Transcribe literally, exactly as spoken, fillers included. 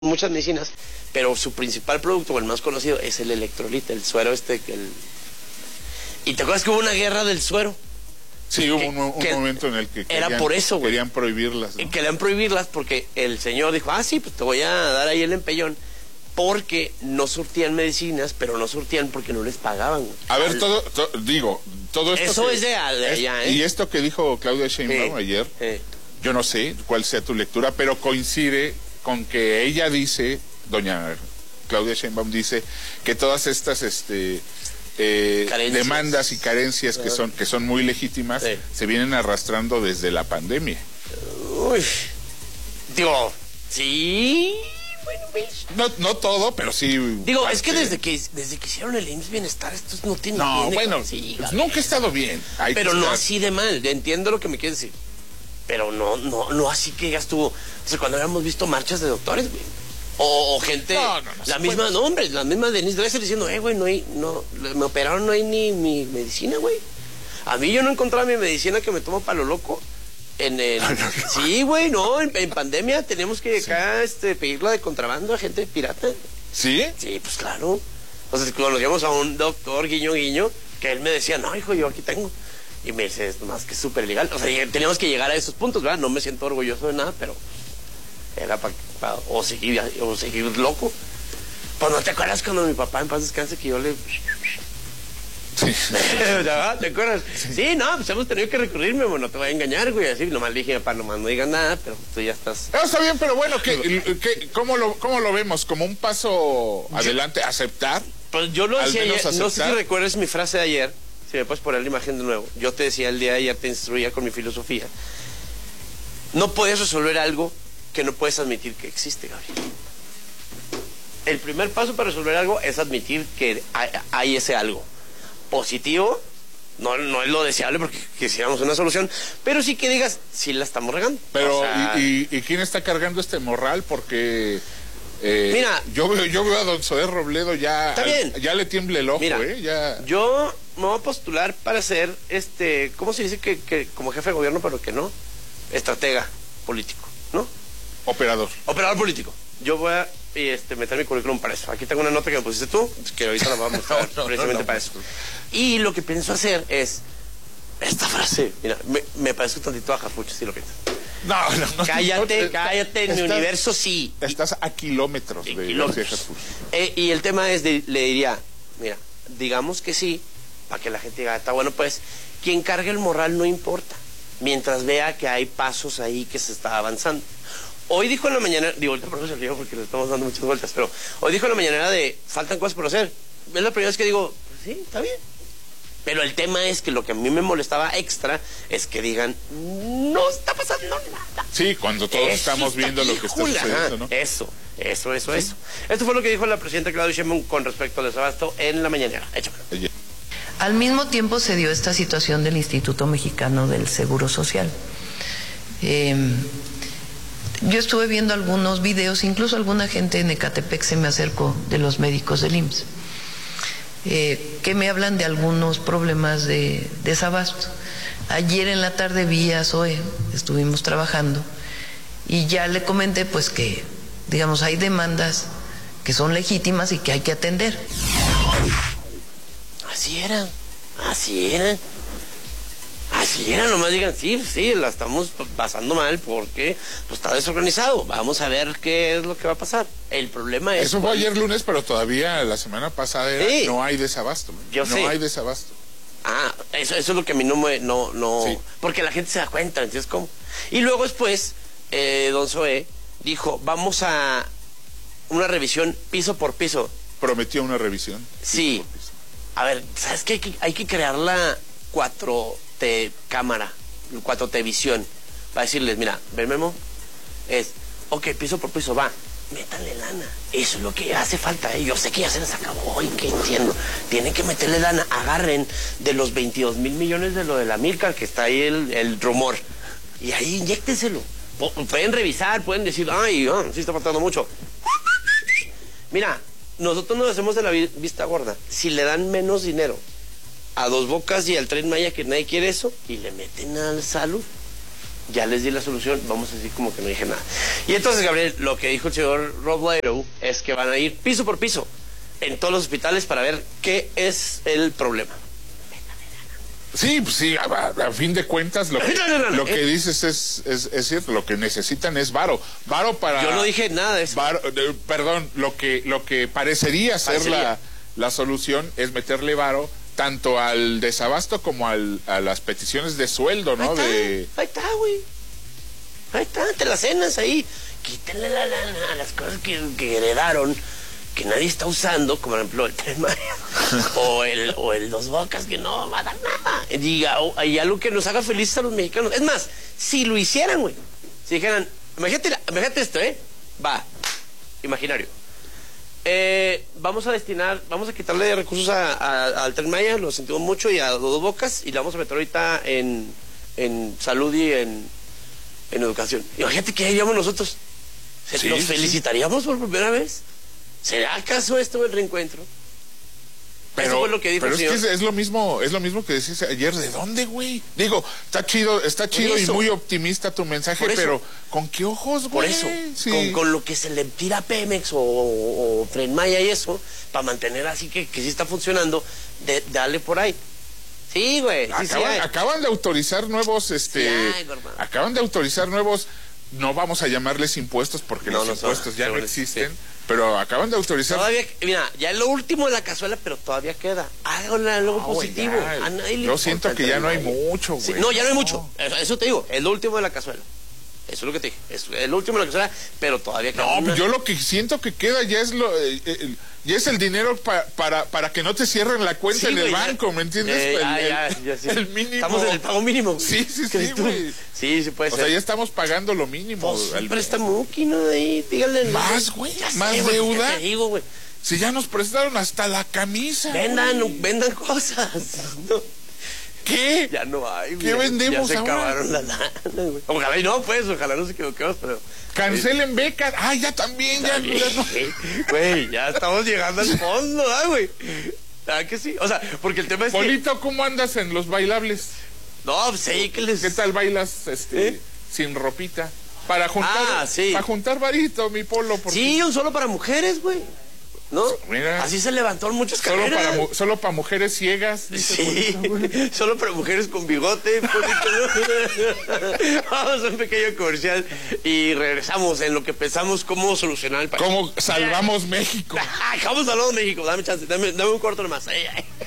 muchas medicinas, pero su principal producto, o el más conocido, es el electrolita, el suero este. El... ¿Y te acuerdas que hubo una guerra del suero? Sí, hubo un, un momento en el que querían, era por eso, querían prohibirlas, ¿no? Querían prohibirlas porque el señor dijo, ah, sí, pues te voy a dar ahí el empellón, porque no surtían medicinas, pero no surtían porque no les pagaban. A ver, todo, to, digo, todo esto... Eso que, es de, de allá, ¿eh? Y esto que dijo Claudia Sheinbaum sí, ayer, sí. Yo no sé cuál sea tu lectura, pero coincide con que ella dice, doña Claudia Sheinbaum dice, que todas estas este eh, demandas y carencias que son que son muy legítimas sí. se vienen arrastrando desde la pandemia. Uy, digo, sí, bueno, no, no todo, pero sí. Digo, parte. Es que desde que desde que hicieron el I M S S Bienestar, esto no tiene. No, tiene bueno, sí, pues nunca ha estado bien. Hay pero no estar... así de mal. Entiendo lo que me quieres decir. Pero no, no, no así que ya estuvo. O sea, cuando habíamos visto marchas de doctores, güey. O, o gente. No, no, no la misma, puede. no, hombre, la misma Denise Dresser diciendo, eh, güey, no hay, no, me operaron, no hay ni mi medicina, güey. A mí yo no encontraba mi medicina que me tomo para lo loco. En el. Sí, güey, no, en, en pandemia teníamos que acá sí. este, pedirla de contrabando a gente pirata. ¿Sí? Sí, pues claro. O sea, conocíamos a un doctor, guiño, guiño, que él me decía, no, hijo, yo aquí tengo. Y me dice, es más que súper legal. O sea, teníamos que llegar a esos puntos, ¿verdad? No me siento orgulloso de nada, pero era para pa, o, seguir, o seguir loco. Pues no te acuerdas cuando mi papá en paz descanse que yo le... Sí. ¿Te acuerdas? Sí. sí, no, pues hemos tenido que recurrirme, bueno, no te voy a engañar, güey. Así, nomás le dije, papá, nomás no digas nada, pero tú ya estás... No, está bien, pero bueno, ¿qué, qué, cómo, lo, ¿cómo lo vemos? ¿Como un paso yo, adelante, aceptar? Pues yo lo decía ayer, no sé si recuerdas mi frase de ayer. Si me puedes poner la imagen de nuevo. Yo te decía el día de ayer, te instruía con mi filosofía. No puedes resolver algo que no puedes admitir que existe, Gabriel. El primer paso para resolver algo es admitir que hay, hay ese algo. Positivo, no, no es lo deseable porque quisiéramos una solución, pero sí que digas, sí la estamos regando. Pero, o sea, ¿y, y, ¿y quién está cargando este morral? Porque... Eh, mira, yo veo, yo veo a don Zoé Robledo ya, está bien. ya le tiembla el ojo, mira, eh, ya. Yo me voy a postular para ser, este, ¿cómo se dice que, que como jefe de gobierno, pero que no? Estratega político, ¿no? Operador. Operador político. Yo voy a este, meter mi currículum para eso. Aquí tengo una nota que me pusiste tú, que ahorita la vamos a mostrar no, no, precisamente no, no, para eso. Y lo que pienso hacer es esta frase. Mira, me, me parece un tantito a Jafucho, si lo piensas. No, no, no. Cállate, no, cállate, en mi universo sí. Estás a kilómetros de, de kilómetros. Eh, y el tema es, de, le diría, mira, digamos que sí, para que la gente diga, está bueno, pues, quien cargue el morral no importa, mientras vea que hay pasos ahí que se está avanzando. Hoy dijo en la mañana, digo, ahorita por eso se olvidó porque le estamos dando muchas vueltas, pero hoy dijo en la mañanera de, faltan cosas por hacer. Es la primera vez que digo, pues sí, está bien. Pero el tema es que lo que a mí me molestaba extra es que digan, no está pasando nada. Sí, cuando todos eso estamos viendo lo que está sucediendo, ¿no? Eso, eso, eso, sí. eso. Esto fue lo que dijo la presidenta Claudia Sheinbaum con respecto al desabasto en la mañanera. Échamelo. Al mismo tiempo se dio esta situación del Instituto Mexicano del Seguro Social. Eh, yo estuve viendo algunos videos, incluso alguna gente en Ecatepec se me acercó de los médicos del I M S S. Eh, que me hablan de algunos problemas de desabasto. Ayer en la tarde vi a Zoé, estuvimos trabajando y ya le comenté pues que, digamos, hay demandas que son legítimas y que hay que atender. Así era, así era. Así era, nomás digan, sí, sí, la estamos pasando mal porque pues, está desorganizado. Vamos a ver qué es lo que va a pasar. El problema es... Eso fue ayer lunes, pero todavía la semana pasada era, sí. no hay desabasto. Yo no sé. hay desabasto. Ah, eso, eso es lo que a mí no me... No, no, sí. Porque la gente se da cuenta, ¿entiendes cómo? Y luego después, eh, don Zoé dijo, vamos a una revisión piso por piso. Prometió una revisión. Sí. Piso piso. A ver, ¿sabes qué? Hay que, hay que crear la cuatro T cámara, cuatro T visión, para decirles, mira, ven Memo, es, ok, piso por piso, va, métanle lana, eso es lo que hace falta, ¿eh? Yo sé que ya se les acabó, y que entiendo, tienen que meterle lana, agarren de los veintidós mil millones de lo de la Milcar, que está ahí el, el rumor, y ahí inyéctenselo, pueden revisar, pueden decir, ay, oh, sí está faltando mucho, mira, nosotros nos hacemos de la vista gorda, si le dan menos dinero a Dos Bocas y al Tren Maya, que nadie quiere eso, y le meten al salud. ya les di la solución, vamos a decir como que no dije nada. Y entonces, Gabriel, lo que dijo el señor Robledo es que van a ir piso por piso en todos los hospitales para ver qué es el problema. Sí, pues sí, a, a fin de cuentas lo que, lo que dices es, es, es cierto, lo que necesitan es varo, varo para... Yo no dije nada de eso. Varo, eh, perdón, lo que, lo que parecería, parecería. ser la, la solución es meterle varo tanto al desabasto como al, a las peticiones de sueldo, ¿no? Ahí está, de... ahí está, güey. Ahí está, te las cenas ahí. Quítenle la lana a las cosas que, que heredaron, que nadie está usando, como por ejemplo el Tren Maya o el, o el Dos Bocas, que no va a dar nada. Diga, oh, hay algo que nos haga felices a los mexicanos. Es más, si lo hicieran, güey, si dijeran, imagínate, imagínate esto, ¿eh? Va, imaginario. Eh, vamos a destinar, vamos a quitarle recursos a, a, al Tren Maya, lo sentimos mucho, y a Dos Bocas, y la vamos a meter ahorita en, en salud y en, en educación. Imagínate que haríamos nosotros. Sí, ¿nos felicitaríamos sí. por primera vez? ¿Será acaso esto el reencuentro? Pero, Eso fue lo que dijo pero el es señor. que es, es lo mismo, es lo mismo que decías ayer. ¿De dónde, güey? Digo, está chido, está chido y muy optimista tu mensaje, pero ¿con qué ojos, güey? Por eso, sí. con, con lo que se le tira a Pemex o, o, o Tren Maya y eso, para mantener así que, que sí está funcionando, de, dale por ahí. Sí, güey. Sí, acaban, sí acaban de autorizar nuevos, este, sí hay, acaban de autorizar nuevos, no vamos a llamarles impuestos porque no, los no impuestos son, ya no existen. Sí. Pero acaban de autorizar. Todavía, mira, ya es lo último de la cazuela, pero todavía queda. Háganle algo no, positivo. Ya, a nadie yo siento que ya no hay mucho, güey. Sí, no, ya no hay mucho. Eso, eso te digo, es lo último de la cazuela. Eso es lo que te dije. Es, es lo último de la cazuela, pero todavía queda. No, una... yo lo que siento que queda ya es lo. Eh, eh, ya es el dinero pa, para, para que no te cierren la cuenta sí, en el banco, ya, ¿me entiendes? Eh, el, ah, el, ya, ya, sí. el mínimo. Estamos en el pago mínimo. Sí, sí, sí, güey. Sí, sí puede o ser. O sea, ya estamos pagando lo mínimo. Pues, al... Presta Muki, ¿no? Ahí, díganle. Más, güey, más sé, deuda. Ya te digo, güey. Si ya nos prestaron hasta la camisa. Vendan, güey. vendan cosas. No. ¿Qué? Ya no hay, güey. ¿Qué vendemos ya se ahora? acabaron la lana, güey. Ojalá y no, pues, ojalá nos equivoquemos, pero... Cancelen becas. Ah, ya también, ya. Güey, ya, no. ya estamos llegando al fondo, ¿ah, güey? ¿Ah, que sí? O sea, porque el tema es Polito, que... ¿cómo andas en los bailables? No, pues sí, que les... ¿Qué tal bailas, este, ¿Eh? sin ropita? Para juntar, ah, sí. para juntar varito, mi Polo. Porque... Sí, un solo para mujeres, güey. ¿No? Mira, así se levantó en muchas solo carreras. para, solo para mujeres ciegas. Sí, Polito, solo para mujeres con bigote. Vamos a un pequeño comercial y regresamos en lo que pensamos cómo solucionar el país. ¿Cómo salvamos México? ¿Cómo salvamos México? Dame chance, dame, dame un corto nomás. Ay, ay.